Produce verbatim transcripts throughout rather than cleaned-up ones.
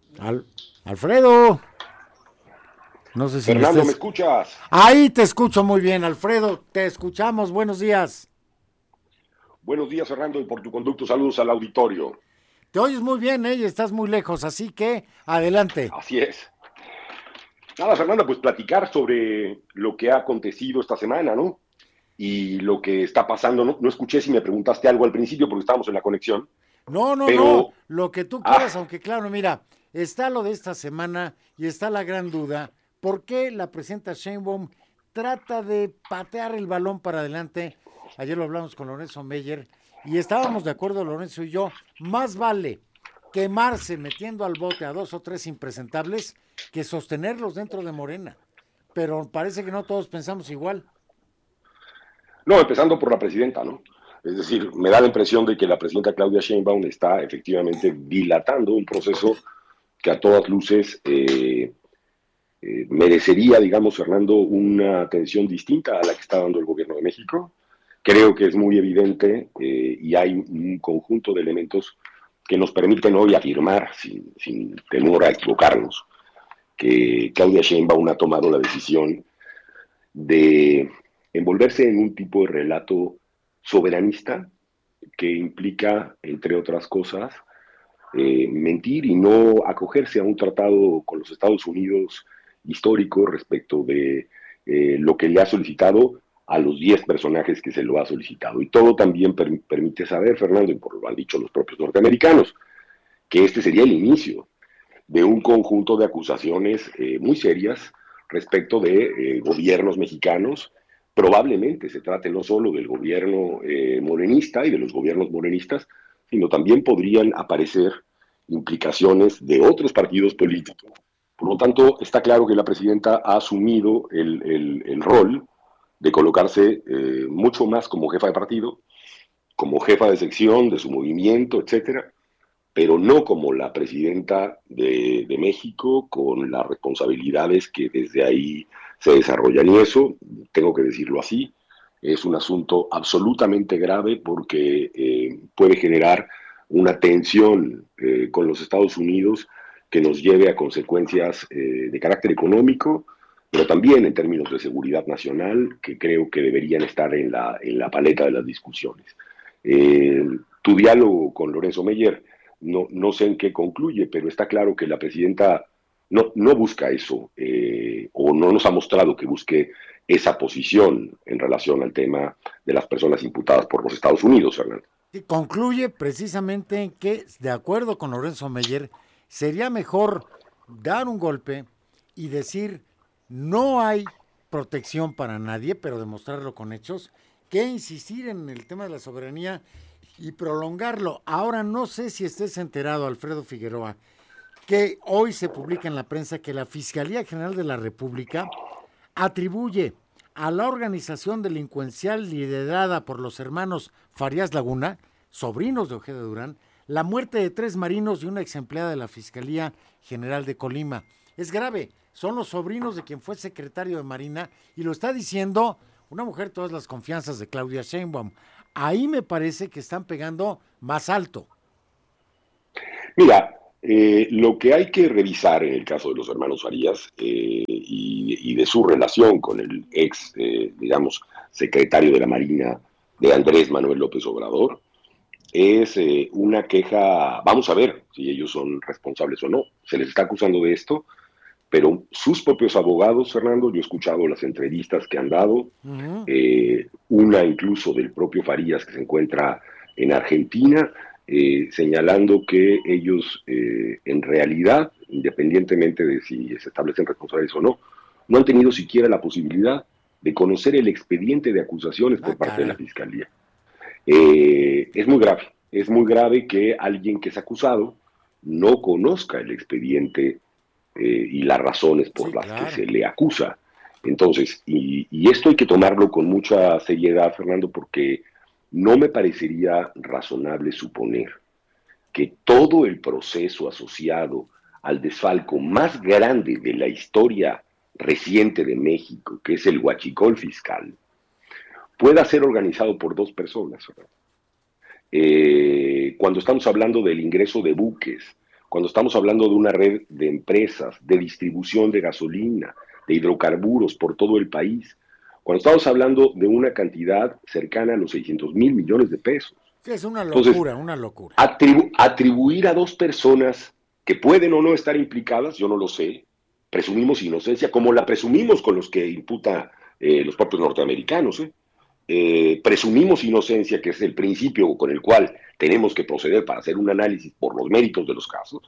Al- Alfredo, no sé si me Fernando, ¿me estés... escuchas? Ahí te escucho muy bien, Alfredo, te escuchamos, buenos días. Buenos días, Fernando, y por tu conducto, saludos al auditorio. Te oyes muy bien, ¿eh? Y estás muy lejos, así que adelante. Así es. Nada, Fernando, pues platicar sobre lo que ha acontecido esta semana, ¿no? Y lo que está pasando, ¿no? No escuché si me preguntaste algo al principio porque estábamos en la conexión, No, no, no, pero, lo que tú ah, quieras, aunque claro, mira, está lo de esta semana y está la gran duda, ¿por qué la presidenta Sheinbaum trata de patear el balón para adelante? Ayer lo hablamos con Lorenzo Meyer y estábamos de acuerdo, Lorenzo y yo, más vale quemarse metiendo al bote a dos o tres impresentables que sostenerlos dentro de Morena. Pero parece que no todos pensamos igual. no, empezando por la presidenta, ¿no? Es decir, me da la impresión de que la presidenta Claudia Sheinbaum está efectivamente dilatando un proceso que a todas luces eh, eh, merecería, digamos, Fernando, una atención distinta a la que está dando el gobierno de México. Creo que es muy evidente eh, y hay un conjunto de elementos que nos permiten hoy afirmar, sin, sin temor a equivocarnos, que Claudia Sheinbaum ha tomado la decisión de envolverse en un tipo de relato soberanista que implica, entre otras cosas, eh, mentir y no acogerse a un tratado con los Estados Unidos histórico respecto de eh, lo que le ha solicitado a los diez personajes que se lo ha solicitado. Y todo también per permite saber, Fernando, y por lo han dicho los propios norteamericanos, que este sería el inicio de un conjunto de acusaciones eh, muy serias respecto de eh, gobiernos mexicanos. Probablemente se trate no solo del gobierno eh, morenista y de los gobiernos morenistas, sino también podrían aparecer implicaciones de otros partidos políticos. Por lo tanto, está claro que la presidenta ha asumido el, el, el rol de colocarse eh, mucho más como jefa de partido, como jefa de sección de su movimiento, etcétera, pero no como la presidenta de, de, México, con las responsabilidades que desde ahí se desarrollan. Y eso, tengo que decirlo así, es un asunto absolutamente grave porque eh, puede generar una tensión eh, con los Estados Unidos que nos lleve a consecuencias eh, de carácter económico, pero también en términos de seguridad nacional, que creo que deberían estar en la, en la paleta de las discusiones. Eh, tu diálogo con Lorenzo Meyer, no, no sé en qué concluye, pero está claro que la presidenta no, no busca eso, eh, o no nos ha mostrado que busque esa posición en relación al tema de las personas imputadas por los Estados Unidos, Fernando. Y concluye precisamente en que, de acuerdo con Lorenzo Meyer, sería mejor dar un golpe y decir no hay protección para nadie, pero demostrarlo con hechos, que insistir en el tema de la soberanía y prolongarlo. Ahora no sé si estés enterado, Alfredo Figueroa, que hoy se publica en la prensa que la Fiscalía General de la República atribuye a la organización delincuencial liderada por los hermanos Farías Laguna, sobrinos de Ojeda Durán, la muerte de tres marinos y una ex empleada de la Fiscalía General de Colima. Es grave, son los sobrinos de quien fue secretario de Marina y lo está diciendo una mujer de todas las confianzas de Claudia Sheinbaum. Ahí me parece que están pegando más alto. Mira, eh, lo que hay que revisar en el caso de los hermanos Farías eh, y, y, de su relación con el ex, eh, digamos, secretario de la Marina de Andrés Manuel López Obrador, es eh, una queja, vamos a ver si ellos son responsables o no, se les está acusando de esto, pero sus propios abogados, Fernando, yo he escuchado las entrevistas que han dado, Uh -huh. eh, una incluso del propio Farías que se encuentra en Argentina, eh, señalando que ellos eh, en realidad, independientemente de si se establecen responsables o no, no han tenido siquiera la posibilidad de conocer el expediente de acusaciones Ah, por parte de la caray. Fiscalía. Eh, es muy grave, es muy grave que alguien que es acusado no conozca el expediente eh, y las razones Sí, por las que claro. se le acusa. Entonces, y, y esto hay que tomarlo con mucha seriedad, Fernando, porque no me parecería razonable suponer que todo el proceso asociado al desfalco más grande de la historia reciente de México, que es el huachicol fiscal, pueda ser organizado por dos personas. ¿Verdad? Eh, cuando estamos hablando del ingreso de buques cuando estamos hablando de una red de empresas, de distribución de gasolina, de hidrocarburos por todo el país, cuando estamos hablando de una cantidad cercana a los seiscientos mil millones de pesos. Sí, es una Entonces, locura, una locura. atribu atribuir a dos personas que pueden o no estar implicadas, yo no lo sé, presumimos inocencia, como la presumimos con los que imputa eh, los propios norteamericanos, ¿eh? Eh, presumimos inocencia, que es el principio con el cual tenemos que proceder para hacer un análisis por los méritos de los casos.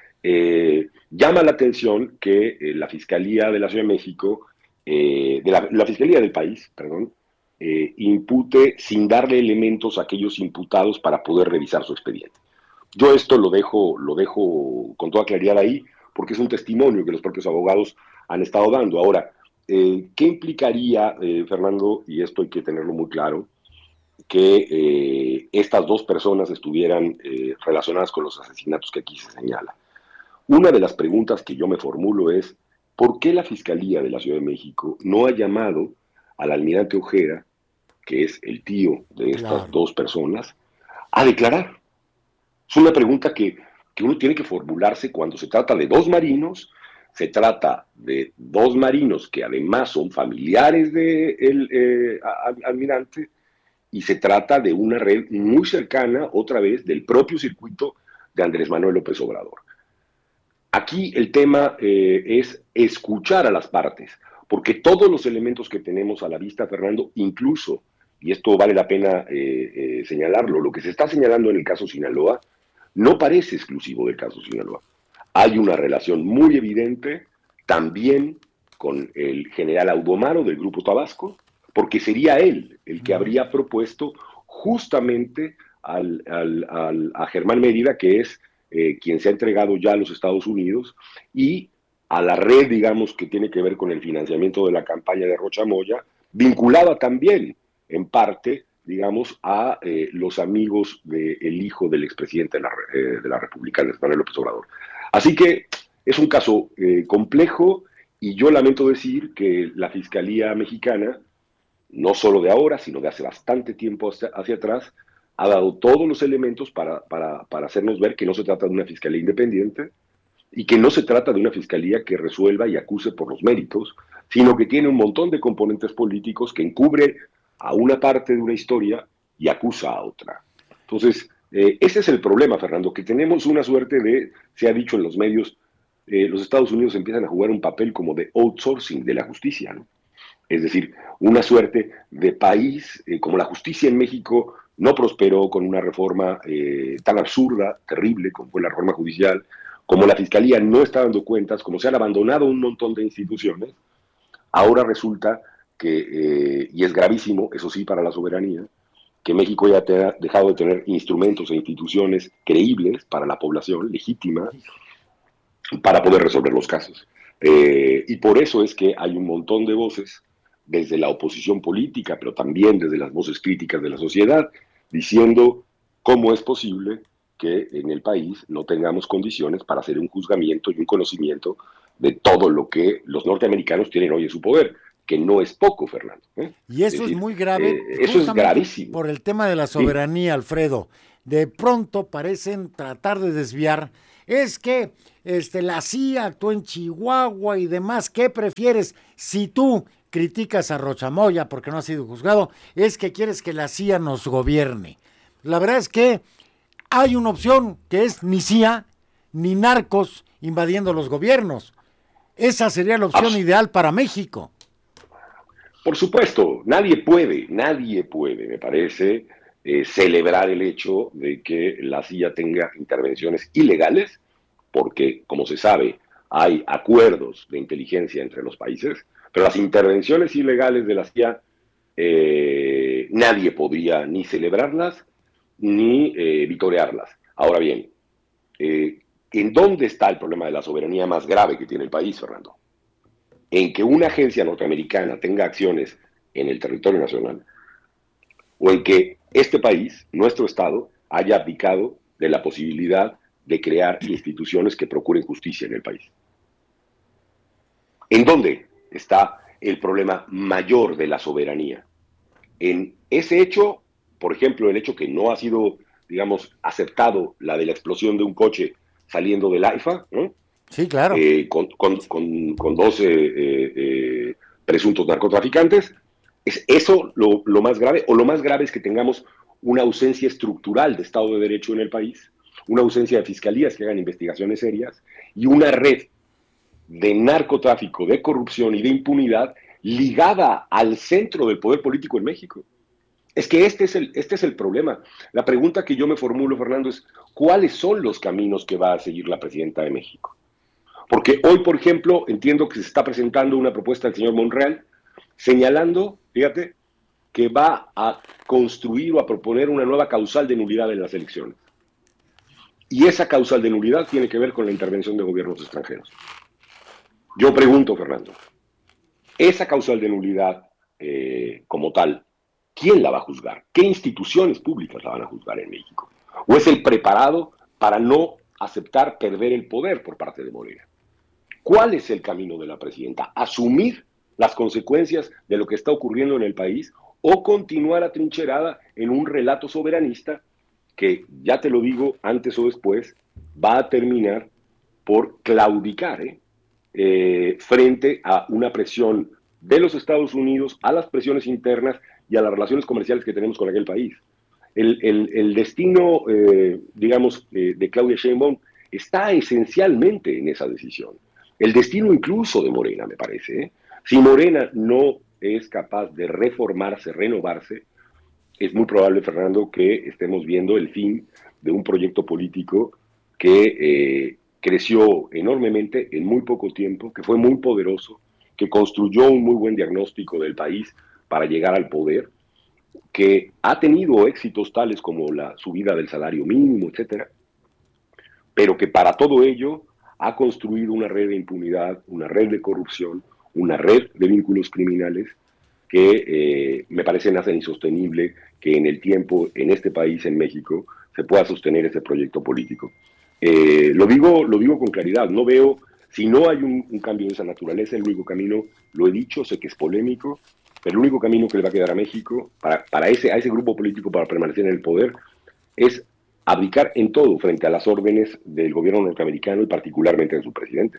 Eh, llama la atención que eh, la Fiscalía de la Ciudad de México, eh, de la, la Fiscalía del país, perdón, eh, impute sin darle elementos a aquellos imputados para poder revisar su expediente. Yo esto lo dejo, lo dejo con toda claridad ahí, porque es un testimonio que los propios abogados han estado dando. Ahora, eh, ¿qué implicaría, eh, Fernando, y esto hay que tenerlo muy claro, que eh, estas dos personas estuvieran eh, relacionadas con los asesinatos que aquí se señala? Una de las preguntas que yo me formulo es, ¿por qué la Fiscalía de la Ciudad de México no ha llamado al almirante Ojeda, que es el tío de estas claro. dos personas, a declarar? Es una pregunta que, que uno tiene que formularse cuando se trata de dos marinos, se trata de dos marinos que además son familiares del eh, almirante, y se trata de una red muy cercana, otra vez, del propio circuito de Andrés Manuel López Obrador. Aquí el tema eh, es escuchar a las partes, porque todos los elementos que tenemos a la vista, Fernando, incluso, y esto vale la pena eh, eh, señalarlo, lo que se está señalando en el caso Sinaloa no parece exclusivo del caso Sinaloa. Hay una relación muy evidente también con el general Audomaro del Grupo Tabasco, porque sería él el que habría propuesto justamente al, al, al, a Germán Mérida, que es eh, quien se ha entregado ya a los Estados Unidos, y a la red, digamos, que tiene que ver con el financiamiento de la campaña de Rocha Moya, vinculada también, en parte, digamos, a eh, los amigos del hijo del expresidente de la, eh, de la República, Andrés Manuel López Obrador. Así que es un caso eh, complejo, y yo lamento decir que la Fiscalía Mexicana, no solo de ahora, sino de hace bastante tiempo hacia, hacia atrás, ha dado todos los elementos para, para, para hacernos ver que no se trata de una fiscalía independiente y que no se trata de una fiscalía que resuelva y acuse por los méritos, sino que tiene un montón de componentes políticos que encubre a una parte de una historia y acusa a otra. Entonces, eh, ese es el problema, Fernando, que tenemos una suerte de, se ha dicho en los medios, eh, los Estados Unidos empiezan a jugar un papel como de outsourcing de la justicia, ¿no? Es decir, una suerte de país, eh, como la justicia en México no prosperó con una reforma eh, tan absurda, terrible, como fue la reforma judicial, como la Fiscalía no está dando cuentas, como se han abandonado un montón de instituciones, ahora resulta que, eh, y es gravísimo, eso sí, para la soberanía, que México ya te ha dejado de tener instrumentos e instituciones creíbles para la población, legítima, para poder resolver los casos. Eh, y por eso es que hay un montón de voces desde la oposición política, pero también desde las voces críticas de la sociedad, diciendo cómo es posible que en el país no tengamos condiciones para hacer un juzgamiento y un conocimiento de todo lo que los norteamericanos tienen hoy en su poder, que no es poco, Fernando, ¿eh? Y eso es, decir, es muy grave. Eh, eso es gravísimo. Por el tema de la soberanía, sí. Alfredo. De pronto parecen tratar de desviar. Es que este, la C I A actuó en Chihuahua y demás. ¿Qué prefieres? Si tú criticas a Rocha Moya porque no ha sido juzgado, es que quieres que la C I A nos gobierne. La verdad es que hay una opción que es ni C I A ni narcos invadiendo los gobiernos. Esa sería la opción ah. ideal para México. Por supuesto, nadie puede, nadie puede, me parece, eh, celebrar el hecho de que la C I A tenga intervenciones ilegales, porque, como se sabe, hay acuerdos de inteligencia entre los países, pero las intervenciones ilegales de la C I A, eh, nadie podría ni celebrarlas ni eh, vitorearlas. Ahora bien, eh, ¿en dónde está el problema de la soberanía más grave que tiene el país, Fernando? En que una agencia norteamericana tenga acciones en el territorio nacional, o en que este país, nuestro Estado, haya abdicado de la posibilidad de crear instituciones que procuren justicia en el país. ¿En dónde está el problema mayor de la soberanía? En ese hecho, por ejemplo, el hecho que no ha sido, digamos, aceptado la de la explosión de un coche saliendo del AIFA, ¿no? Sí, claro. Eh, con, con, con, con dos eh, eh, presuntos narcotraficantes. ¿Es eso lo, lo más grave? ¿O lo más grave es que tengamos una ausencia estructural de Estado de Derecho en el país, una ausencia de fiscalías que hagan investigaciones serias y una red de narcotráfico, de corrupción y de impunidad ligada al centro del poder político en México? Es que este es el, este es el problema. La pregunta que yo me formulo, Fernando, es ¿cuáles son los caminos que va a seguir la presidenta de México? Porque hoy, por ejemplo, entiendo que se está presentando una propuesta del señor Monreal señalando, fíjate, que va a construir o a proponer una nueva causal de nulidad en las elecciones. Y esa causal de nulidad tiene que ver con la intervención de gobiernos extranjeros. Yo pregunto, Fernando, esa causal de nulidad eh, como tal, ¿quién la va a juzgar? ¿Qué instituciones públicas la van a juzgar en México? ¿O es el preparado para no aceptar perder el poder por parte de Morena? ¿Cuál es el camino de la presidenta? ¿Asumir las consecuencias de lo que está ocurriendo en el país o continuar atrincherada en un relato soberanista que, ya te lo digo, antes o después, va a terminar por claudicar ¿eh? Eh, frente a una presión de los Estados Unidos, a las presiones internas y a las relaciones comerciales que tenemos con aquel país? El, el, el destino, eh, digamos, eh, de Claudia Sheinbaum está esencialmente en esa decisión. El destino incluso de Morena, me parece. ¿eh? Si Morena no es capaz de reformarse, renovarse, es muy probable, Fernando, que estemos viendo el fin de un proyecto político que eh, creció enormemente en muy poco tiempo, que fue muy poderoso, que construyó un muy buen diagnóstico del país para llegar al poder, que ha tenido éxitos tales como la subida del salario mínimo, etcétera, pero que para todo ello ha construido una red de impunidad, una red de corrupción, una red de vínculos criminales que eh, me parecen hacen insostenible que en el tiempo, en este país, en México, se pueda sostener ese proyecto político. Eh, lo, digo, lo digo con claridad, no veo, si no hay un, un cambio de esa naturaleza, el único camino, lo he dicho, sé que es polémico, pero el único camino que le va a quedar a México, para, para ese, a ese grupo político, para permanecer en el poder, es abdicar en todo frente a las órdenes del gobierno norteamericano y particularmente de su presidente.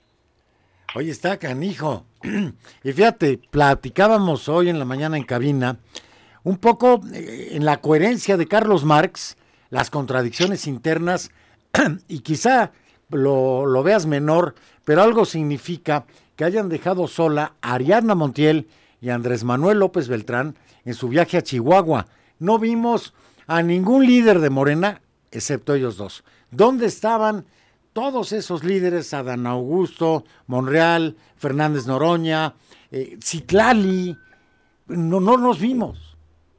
Oye, está canijo. Y fíjate, platicábamos hoy en la mañana en cabina un poco eh, en la coherencia de Carlos Marx, las contradicciones internas, y quizá lo, lo veas menor, pero algo significa que hayan dejado sola a Ariadna Montiel y a Andrés Manuel López Beltrán en su viaje a Chihuahua. No vimos a ningún líder de Morena, excepto ellos dos. ¿Dónde estaban todos esos líderes? Adán Augusto, Monreal, Fernández Noroña, eh, Citlali? No, no nos vimos.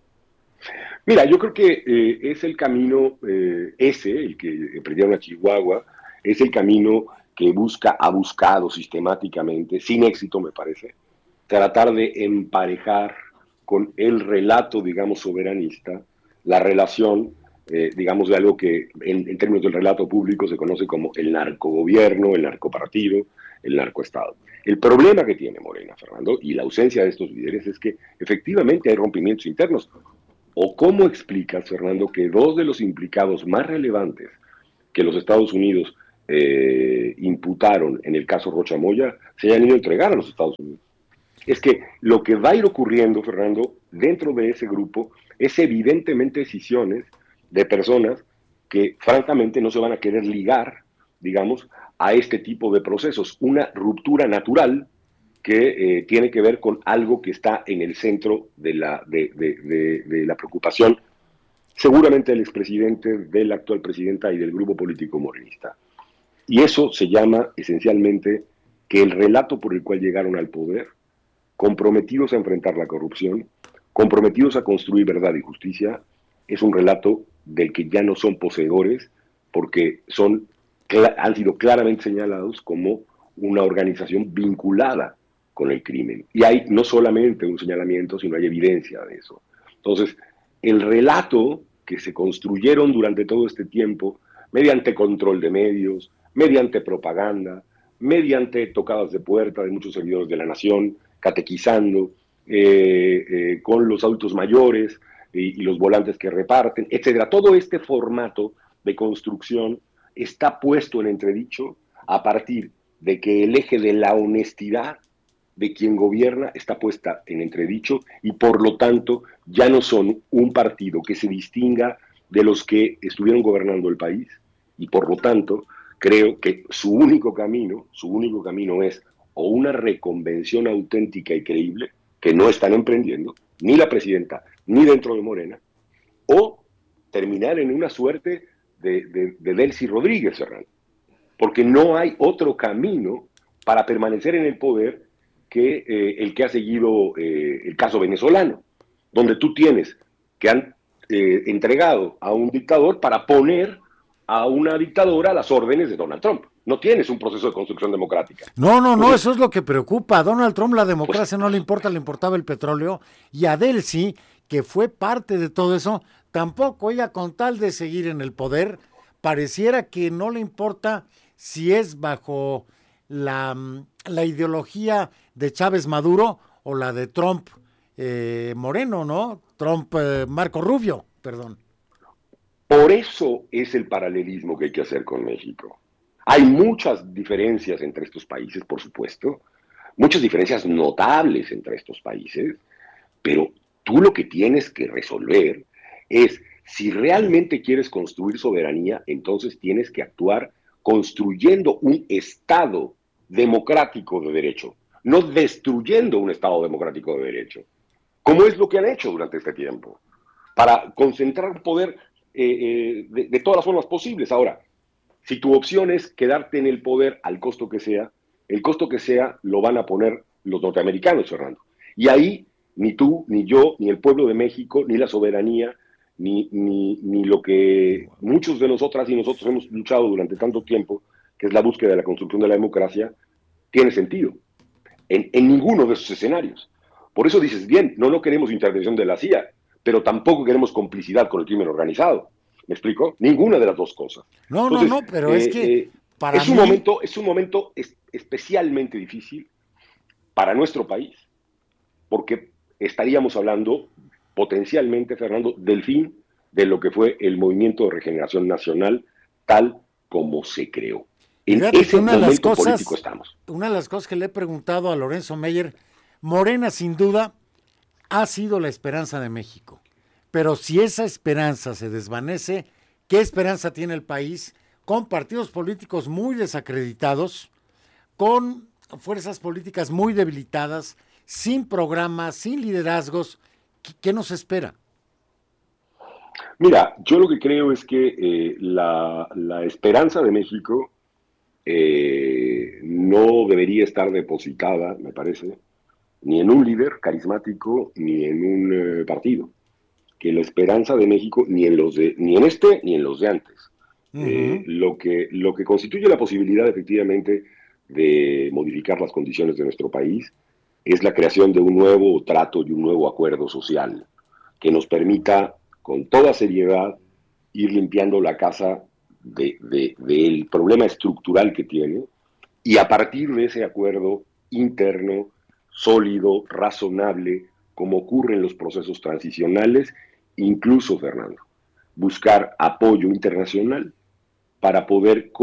Mira, yo creo que eh, es el camino eh, ese, el que emprendieron a Chihuahua, es el camino que busca, ha buscado sistemáticamente, sin éxito me parece, tratar de emparejar con el relato, digamos, soberanista, la relación, eh, digamos, de algo que en, en términos del relato público se conoce como el narcogobierno, el narcopartido, el narcoestado. El problema que tiene Morena, Fernando, y la ausencia de estos líderes es que efectivamente hay rompimientos internos. ¿O cómo explicas, Fernando, que dos de los implicados más relevantes que los Estados Unidos eh, imputaron en el caso Rocha Moya se hayan ido a entregar a los Estados Unidos? Es que lo que va a ir ocurriendo, Fernando, dentro de ese grupo es evidentemente decisiones de personas que francamente no se van a querer ligar, digamos, a este tipo de procesos. Una ruptura natural que eh, tiene que ver con algo que está en el centro de la, de, de, de, de la preocupación, seguramente del expresidente, del actual presidenta y del grupo político morenista. Y eso se llama esencialmente que el relato por el cual llegaron al poder, comprometidos a enfrentar la corrupción, comprometidos a construir verdad y justicia, es un relato del que ya no son poseedores porque son, han sido claramente señalados como una organización vinculada con el crimen. Y hay no solamente un señalamiento, sino hay evidencia de eso. Entonces, el relato que se construyeron durante todo este tiempo, mediante control de medios, mediante propaganda, mediante tocadas de puerta de muchos servidores de la nación, catequizando, eh, eh, con los adultos mayores y, y los volantes que reparten, etcétera. Todo este formato de construcción está puesto en entredicho a partir de que el eje de la honestidad de quien gobierna está puesta en entredicho y por lo tanto ya no son un partido que se distinga de los que estuvieron gobernando el país y por lo tanto creo que su único camino, su único camino es o una reconvención auténtica y creíble que no están emprendiendo ni la presidenta ni dentro de Morena, o terminar en una suerte de, de, de Delcy Rodríguez, Fernando, porque no hay otro camino para permanecer en el poder que eh, el que ha seguido eh, el caso venezolano, donde tú tienes que han eh, entregado a un dictador para poner a una dictadora a las órdenes de Donald Trump. No tienes un proceso de construcción democrática. No, no, no, eso es lo que preocupa. A Donald Trump la democracia pues, no le importa, le importaba el petróleo. Y a Delcy, que fue parte de todo eso, tampoco ella con tal de seguir en el poder, pareciera que no le importa si es bajo la, la ideología de Chávez Maduro o la de Trump eh, Moreno, ¿no? Trump eh, Marco Rubio, perdón. Por eso es el paralelismo que hay que hacer con México. Hay muchas diferencias entre estos países, por supuesto, muchas diferencias notables entre estos países, pero tú lo que tienes que resolver es, si realmente quieres construir soberanía, entonces tienes que actuar construyendo un Estado democrático de derecho, no destruyendo un Estado democrático de derecho, como es lo que han hecho durante este tiempo, para concentrar poder eh, eh, de, de todas las formas posibles. Ahora, si tu opción es quedarte en el poder al costo que sea, el costo que sea lo van a poner los norteamericanos, Fernando. Y ahí ni tú, ni yo, ni el pueblo de México, ni la soberanía, ni, ni, ni lo que muchos de nosotras y nosotros hemos luchado durante tanto tiempo, que es la búsqueda de la construcción de la democracia, tiene sentido. En, en ninguno de esos escenarios. Por eso dices, bien, no, no queremos intervención de la C I A, pero tampoco queremos complicidad con el crimen organizado. ¿Me explico? Ninguna de las dos cosas. No, Entonces, no, no, pero eh, es que eh, para es un mí... momento, es un momento es, especialmente difícil para nuestro país, porque estaríamos hablando potencialmente, Fernando, del fin de lo que fue el Movimiento de Regeneración Nacional tal como se creó. En Fíjate ese una de las momento cosas, político estamos. Una de las cosas que le he preguntado a Lorenzo Meyer, Morena sin duda ha sido la esperanza de México, pero si esa esperanza se desvanece, ¿qué esperanza tiene el país con partidos políticos muy desacreditados, con fuerzas políticas muy debilitadas, sin programas, sin liderazgos? ¿Qué, qué nos espera? Mira, yo lo que creo es que eh, la, la esperanza de México eh, no debería estar depositada, me parece, ni en un líder carismático ni en un eh, partido. Que la esperanza de México ni en los de, ni en este ni en los de antes. Uh-huh. Eh, lo que lo que constituye la posibilidad efectivamente de modificar las condiciones de nuestro país es la creación de un nuevo trato y un nuevo acuerdo social que nos permita con toda seriedad ir limpiando la casa de, de, del problema estructural que tiene y a partir de ese acuerdo interno, sólido, razonable, como ocurre en los procesos transicionales, incluso, Fernando, buscar apoyo internacional para poder